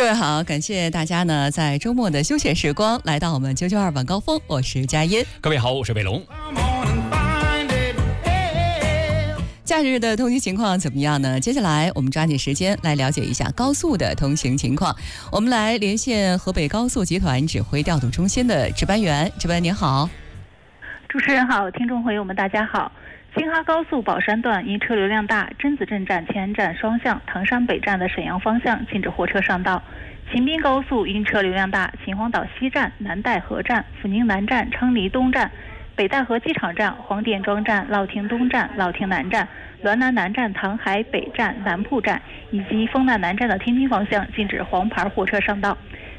各位好，感谢大家呢在周末的休闲时光来到我们992晚高峰，我是佳音。 各位好，我是卫龙。 假日的通行情况怎么样呢？接下来我们抓紧时间来了解一下高速的通行情况。我们来连线河北高速集团指挥调度中心的值班员，值班您好。 主持人好，听众朋友们大家好。京哈高速宝山段因车流量大，榛子镇站前站双向、唐山北站的沈阳方向禁止货车上道。秦滨高速因车流量大，秦皇岛西站、南戴河站、阜宁南站、昌黎东站、北戴河机场站、黄店庄站、乐亭东站、乐亭南站、滦南南站、唐海北站、南铺站以及丰南南站的天津方向禁止黄牌货车上道。